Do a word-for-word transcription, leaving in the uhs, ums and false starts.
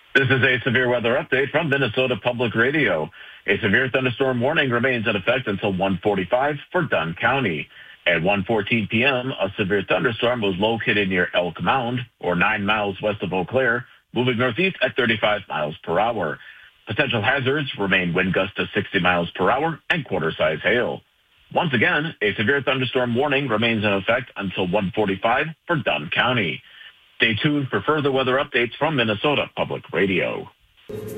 This is a severe weather update from Minnesota Public Radio. A severe thunderstorm warning remains in effect until one forty-five for Dunn County. At one fourteen p.m., a severe thunderstorm was located near Elk Mound, or nine miles west of Eau Claire, moving northeast at thirty-five miles per hour. Potential hazards remain wind gusts to sixty miles per hour and quarter-size hail. Once again, a severe thunderstorm warning remains in effect until one forty-five for Dunn County. Stay tuned for further weather updates from Minnesota Public Radio.